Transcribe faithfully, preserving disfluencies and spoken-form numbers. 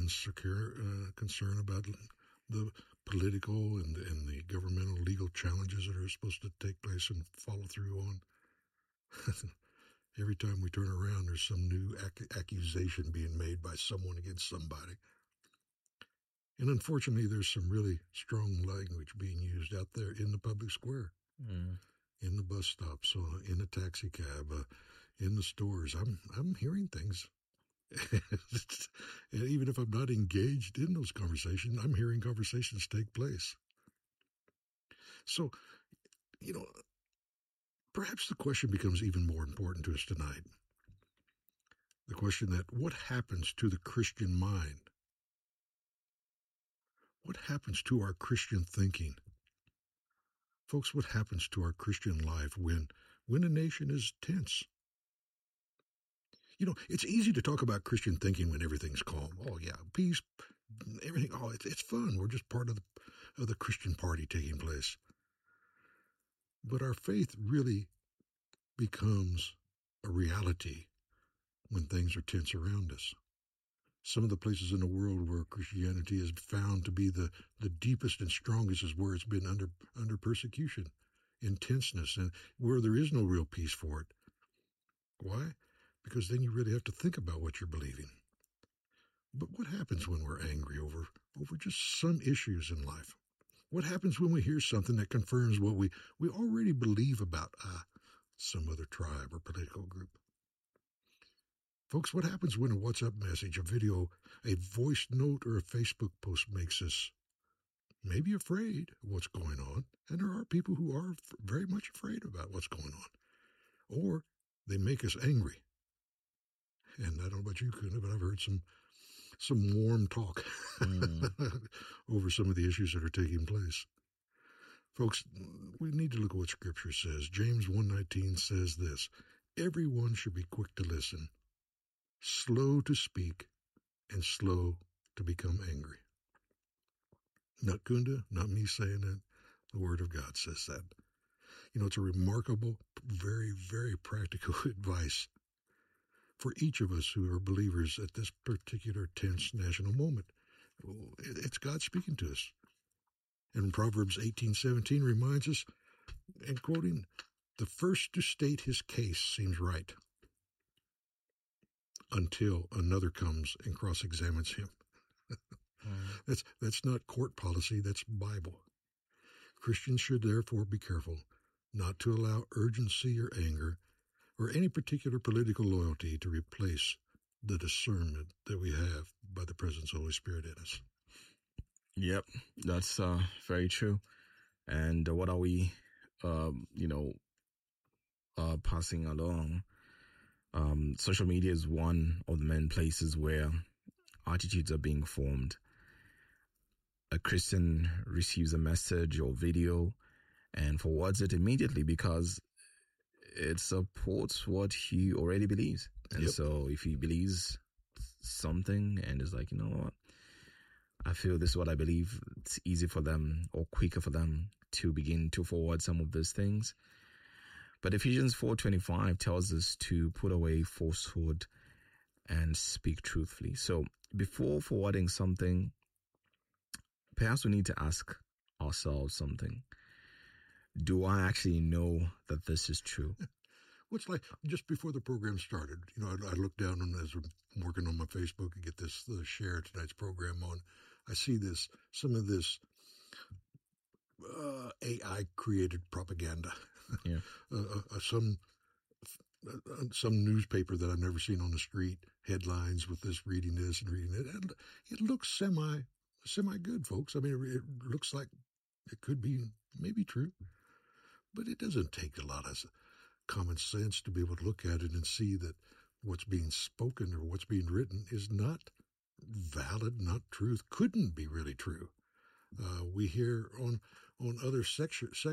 concern, uh, concern about the political and, and the governmental legal challenges that are supposed to take place and follow through on. Every time we turn around, there's some new ac- accusation being made by someone against somebody. And unfortunately, there's some really strong language being used out there in the public square, mm. in the bus stops, uh, in the taxi cab, uh, in the stores. I'm I'm hearing things. And even if I'm not engaged in those conversations, I'm hearing conversations take place. So, you know, perhaps the question becomes even more important to us tonight. The question that what happens to the Christian mind? What happens to our Christian thinking? Folks, what happens to our Christian life when, when a nation is tense? You know, it's easy to talk about Christian thinking when everything's calm. Oh, yeah, peace, everything. Oh, it's, it's fun. We're just part of the, of the Christian party taking place. But our faith really becomes a reality when things are tense around us. Some of the places in the world where Christianity is found to be the, the deepest and strongest is where it's been under under persecution, intenseness, and where there is no real peace for it. Why? Because then you really have to think about what you're believing. But what happens when we're angry over, over just some issues in life? What happens when we hear something that confirms what we, we already believe about uh, some other tribe or political group? Folks, what happens when a WhatsApp message, a video, a voice note, or a Facebook post makes us maybe afraid of what's going on? And there are people who are very much afraid about what's going on. Or they make us angry. And I don't know about you, Kuna, but I've heard some some warm talk mm. over some of the issues that are taking place. Folks, we need to look at what Scripture says. James one nineteen says this, everyone should be quick to listen, slow to speak, and slow to become angry. Not Kunda, not me saying it. The Word of God says that. You know, it's a remarkable, very, very practical advice for each of us who are believers at this particular tense national moment. It's God speaking to us. And Proverbs eighteen seventeen reminds us, and quoting, the first to state his case seems right until another comes and cross-examines him. mm. That's that's not court policy, that's Bible. Christians should therefore be careful not to allow urgency or anger or any particular political loyalty to replace the discernment that we have by the presence of the Holy Spirit in us. Yep, that's uh, very true. And uh, what are we, um, you know, uh, passing along? Um, social media is one of the main places where attitudes are being formed. A Christian receives a message or video and forwards it immediately because it supports what he already believes. And yep. So if he believes something and is like, you know what, I feel this is what I believe, it's easy for them or quicker for them to begin to forward some of those things. But Ephesians four twenty-five tells us to put away falsehood and speak truthfully. So before forwarding something, perhaps we need to ask ourselves something. Do I actually know that this is true? Well, it's like just before the program started, you know, I, I look down and as I'm working on my Facebook and get this uh, share tonight's program on, I see this, some of this uh, A I created propaganda. Yeah. uh, uh, some uh, some newspaper that I've never seen on the street, headlines with this, reading this and reading it. And it looks semi, semi good, folks. I mean, it, it looks like it could be maybe true. But it doesn't take a lot of common sense to be able to look at it and see that what's being spoken or what's being written is not valid, not truth, couldn't be really true. Uh, we hear on on other sections.